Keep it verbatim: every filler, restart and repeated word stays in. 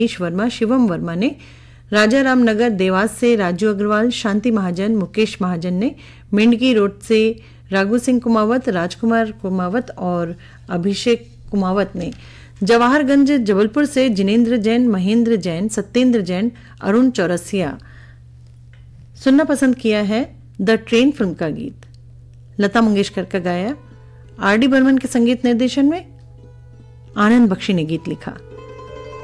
ईश वर्मा, शिवम वर्मा ने। राजा राम नगर देवास से राजू अग्रवाल, शांति महाजन, मुकेश महाजन ने। मेंढकी रोड से राघु सिंह कुमावत, राजकुमार कुमावत और अभिषेक कुमावत ने। जवाहरगंज जबलपुर से जिनेन्द्र जैन, महेंद्र जैन, सत्येंद्र जैन, अरुण चौरसिया सुनना पसंद किया है द ट्रेन फिल्म का गीत, लता मंगेशकर का गाया, आर डी बर्मन के संगीत निर्देशन में आनंद बख्शी ने गीत लिखा।